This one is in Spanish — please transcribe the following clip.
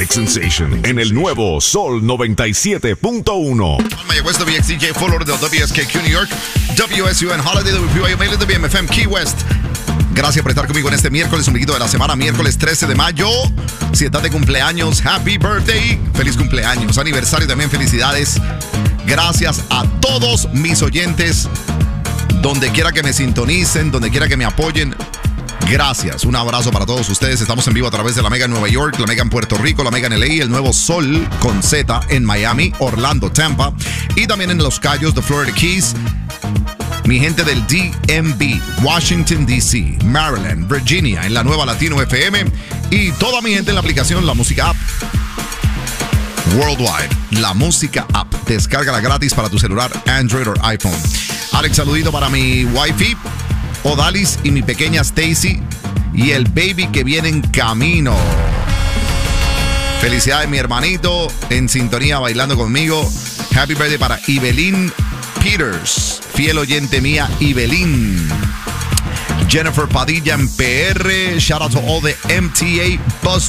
Music Sensation en el nuevo Sol 97.1. Mayagüez, WXDJ, Full Order, WSKQ, New York, WSUN, Holiday, WPYU, Mail, WMFM, Key West. Gracias por estar conmigo en este miércoles, ombliguito de la semana, miércoles 13 de mayo. Si estás de cumpleaños, happy birthday. Feliz cumpleaños, aniversario también, felicidades. Gracias a todos mis oyentes, donde quiera que me sintonicen, donde quiera que me apoyen. Gracias, un abrazo para todos ustedes. Estamos en vivo a través de la Mega en Nueva York, la Mega en Puerto Rico, la Mega en LA, el nuevo Sol con Z en Miami, Orlando, Tampa y también en Los Cayos, de Florida Keys. Mi gente del DMV, Washington, D.C., Maryland, Virginia, en la nueva Latino FM y toda mi gente en la aplicación La Música App. Worldwide, La Música App. Descárgala gratis para tu celular, Android o iPhone. Alex, saludito para mi wifi, Odalis y mi pequeña Stacy y el baby que viene en camino. Felicidades, mi hermanito, en sintonía bailando conmigo. Happy birthday para Evelyn Peters, fiel oyente mía, Evelyn. Jennifer Padilla en PR. Shout out to all the MTA bus